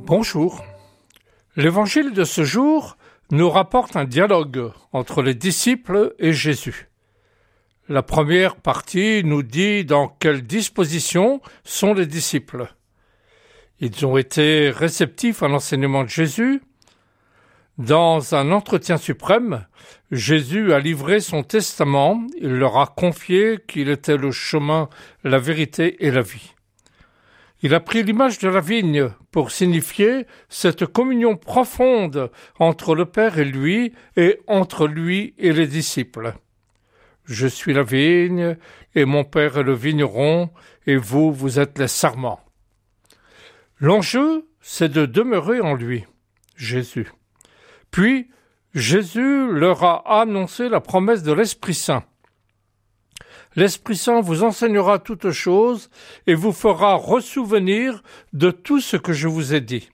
Bonjour. L'évangile de ce jour nous rapporte un dialogue entre les disciples et Jésus. La première partie nous dit dans quelle disposition sont les disciples. Ils ont été réceptifs à l'enseignement de Jésus. Dans un entretien suprême, Jésus a livré son testament. Il leur a confié qu'il était le chemin, la vérité et la vie. Il a pris l'image de la vigne pour signifier cette communion profonde entre le Père et lui et entre lui et les disciples. Je suis la vigne et mon Père est le vigneron et vous, vous êtes les sarments. L'enjeu, c'est de demeurer en lui, Jésus. Puis, Jésus leur a annoncé la promesse de l'Esprit Saint. L'Esprit Saint vous enseignera toutes choses et vous fera ressouvenir de tout ce que je vous ai dit.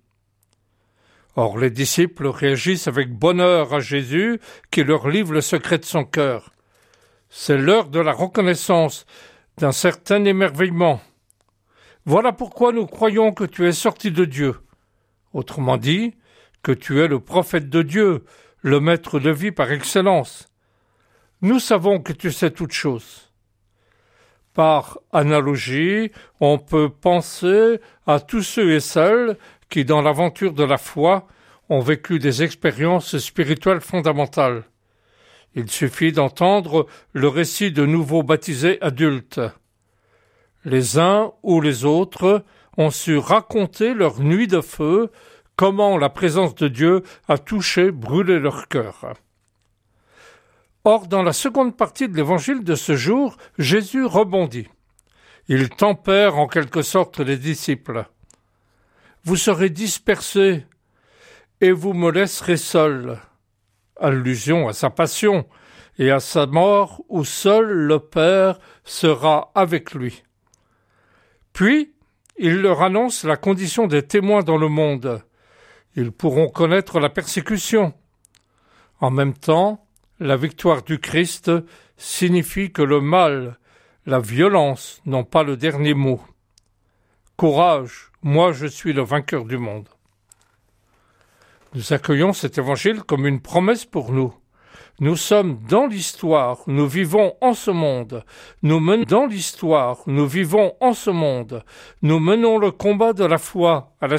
Or, les disciples réagissent avec bonheur à Jésus qui leur livre le secret de son cœur. C'est l'heure de la reconnaissance, d'un certain émerveillement. Voilà pourquoi nous croyons que tu es sorti de Dieu. Autrement dit, que tu es le prophète de Dieu, le maître de vie par excellence. Nous savons que tu sais toutes choses. Par analogie, on peut penser à tous ceux et celles qui, dans l'aventure de la foi, ont vécu des expériences spirituelles fondamentales. Il suffit d'entendre le récit de nouveaux baptisés adultes. Les uns ou les autres ont su raconter leur nuit de feu, comment la présence de Dieu a touché, brûlé leur cœur. Or, dans la seconde partie de l'évangile de ce jour, Jésus rebondit. Il tempère en quelque sorte les disciples. Vous serez dispersés et vous me laisserez seul. Allusion à sa passion et à sa mort où seul le Père sera avec lui. Puis, il leur annonce la condition des témoins dans le monde. Ils pourront connaître la persécution. En même temps, la victoire du Christ signifie que le mal, la violence n'ont pas le dernier mot. Courage, moi je suis le vainqueur du monde. Nous accueillons cet évangile comme une promesse pour nous. Nous sommes dans l'histoire, nous vivons en ce monde. Nous menons dans l'histoire, nous vivons en ce monde. Nous menons le combat de la foi à la